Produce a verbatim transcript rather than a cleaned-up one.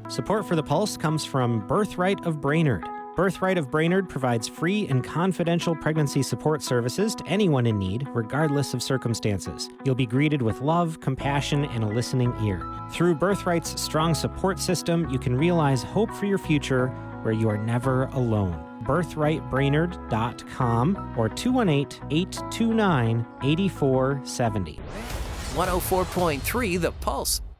Support for The Pulse comes from Birthright of Brainerd. Birthright of Brainerd provides free and confidential pregnancy support services to anyone in need, regardless of circumstances. You'll be greeted with love, compassion, and a listening ear. Through Birthright's strong support system, you can realize hope for your future where you are never alone. birthright brainerd dot com or two one eight, eight two nine, eight four seven zero. one oh four point three The Pulse.